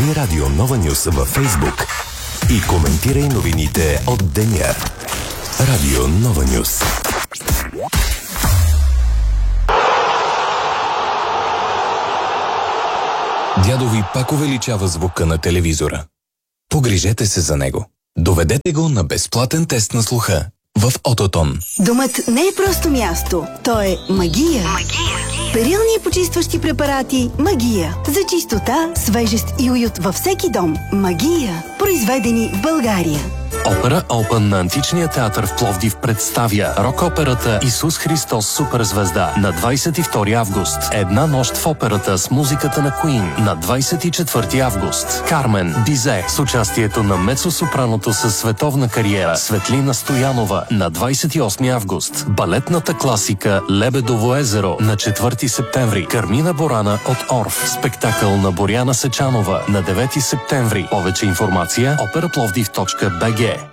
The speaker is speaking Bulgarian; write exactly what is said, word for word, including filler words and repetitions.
Намери Радио Нова Нюс във Фейсбук и коментирай новините от деня. Радио Нова Нюс. Дядо ви пак увеличава звука на телевизора. Погрижете се за него. Доведете го на безплатен тест на слуха в Ототон. Домът не е просто място, то е магия. Магия. Перилни и почистващи препарати Магия. За чистота, свежест и уют във всеки дом. Магия. Произведени в България. Опера Open на Античния театър в Пловдив представя рок-операта Исус Христос Суперзвезда на двадесет и втори август. Една нощ в операта с музиката на Queen на двадесет и четвърти август. Кармен Бизе с участието на мецо-сопраното със световна кариера Светлина Стоянова на двадесет и осми август. Балетната класика Лебедово езеро на четвърти септември. Кармина Борана от Орф. Спектакъл на Боряна Сечанова на девети септември. Повече информация опера пловдив точка би джи.